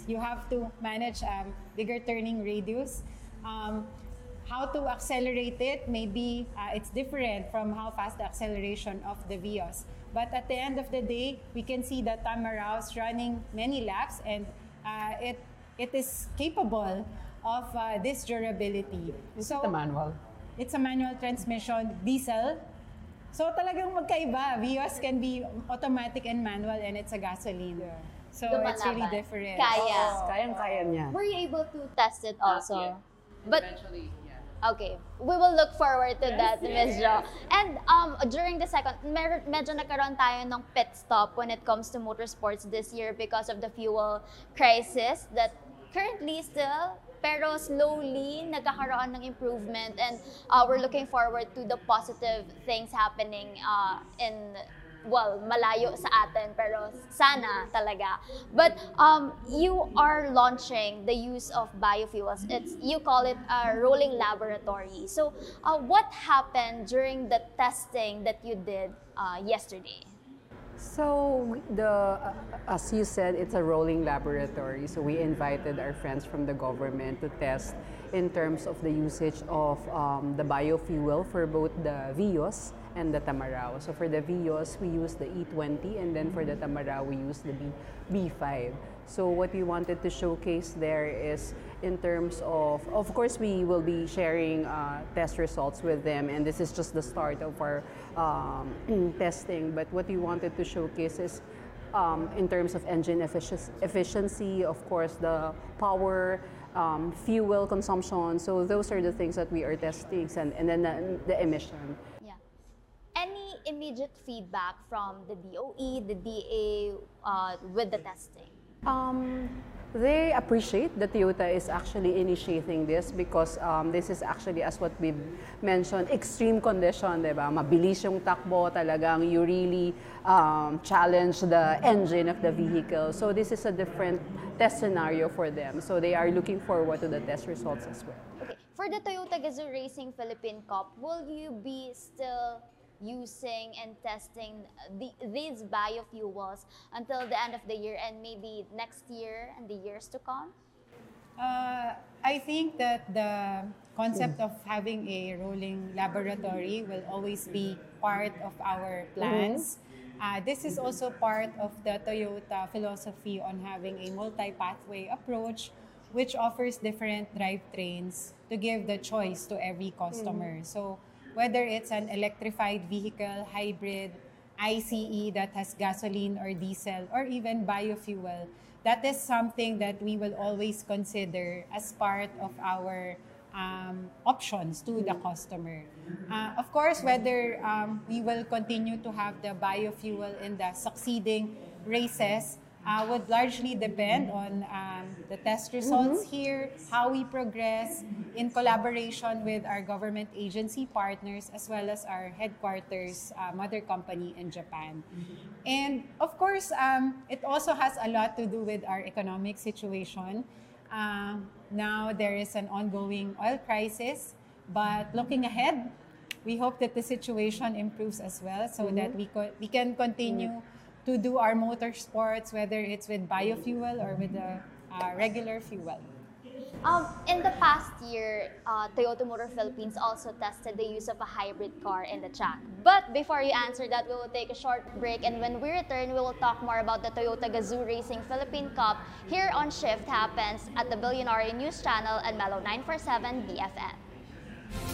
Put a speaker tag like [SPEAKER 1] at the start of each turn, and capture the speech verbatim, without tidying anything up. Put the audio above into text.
[SPEAKER 1] You have to manage um, bigger turning radius. Um, how to accelerate it, maybe uh, it's different from how fast the acceleration of the Vios. But at the end of the day, we can see that Tamarao's running many laps, and uh, it it is capable of uh, this durability.
[SPEAKER 2] Is
[SPEAKER 1] so,
[SPEAKER 2] it a manual?
[SPEAKER 1] It's a manual transmission, diesel. So talagang magkaiba. Vios can be automatic and manual, and it's a gasoline.
[SPEAKER 2] Yeah.
[SPEAKER 1] So
[SPEAKER 3] Lumalaban.
[SPEAKER 1] it's really different.
[SPEAKER 3] Kaya.
[SPEAKER 2] Kayang-kaya niya.
[SPEAKER 3] Were you able to test it also?
[SPEAKER 2] yet.
[SPEAKER 3] But
[SPEAKER 2] Eventually, yeah.
[SPEAKER 3] okay, we will look forward to
[SPEAKER 1] Yes,
[SPEAKER 3] that, Miz
[SPEAKER 1] yes.
[SPEAKER 3] Jo. And um, during the second, mer- medyo nagkaroon tayo ng pit stop when it comes to motorsports this year because of the fuel crisis that currently still, pero slowly nagkakaroon ng improvement, and uh, we're looking forward to the positive things happening uh, in well, malayo sa atin, pero sana talaga. But um, you are launching the use of biofuels. It's you call it a rolling laboratory. So uh, what happened during the testing that you did uh, yesterday?
[SPEAKER 2] So the uh, as you said, it's a rolling laboratory. So we invited our friends from the government to test in terms of the usage of um, the biofuel for both the Vios and the Tamarao. So for the Vios, we use the E twenty, and then for the Tamarao, we use the B, B5. So what we wanted to showcase there is in terms of, of course, we will be sharing uh, test results with them, and this is just the start of our um, testing. But what we wanted to showcase is um, in terms of engine effici- efficiency, of course, the power, um, fuel consumption. So those are the things that we are testing, and, and then the, the emission.
[SPEAKER 3] Yeah. Any immediate feedback from the D O E, the D A uh, with the testing?
[SPEAKER 2] Um, they appreciate that Toyota is actually initiating this because um, this is actually, as what we've mentioned, extreme condition, di ba? Mabilis yung takbo, talagang you really um, challenge the engine of the vehicle. So this is a different test scenario for them. So they are looking forward to the test results as well.
[SPEAKER 3] Okay. For the Toyota Gazoo Racing Philippine Cup, will you be still using and testing the, these biofuels until the end of the year and maybe next year and the years to come?
[SPEAKER 1] Uh, I think that the concept of having a rolling laboratory will always be part of our plans. Uh, this is also part of the Toyota philosophy on having a multi-pathway approach, which offers different drivetrains to give the choice to every customer. So whether it's an electrified vehicle, hybrid, I C E that has gasoline or diesel, or even biofuel, that is something that we will always consider as part of our um, options to the customer. Uh, of course, whether um, we will continue to have the biofuel in the succeeding races Uh, would largely depend on um, the test results mm-hmm. here, how we progress in collaboration with our government agency partners as well as our headquarters uh, mother company in Japan. And of course, um, it also has a lot to do with our economic situation. Uh, now there is an ongoing oil crisis, but looking ahead, we hope that the situation improves as well so mm-hmm. that we, co- we can continue mm-hmm. to do our motorsports, whether it's with biofuel or with the uh, regular fuel.
[SPEAKER 3] Um, in the past year, uh, Toyota Motor Philippines also tested the use of a hybrid car in the track. But before you answer that, we will take a short break, and when we return, we will talk more about the Toyota Gazoo Racing Philippine Cup here on Shift Happens at the Billionaire News Channel and Mellow nine forty-seven B F M.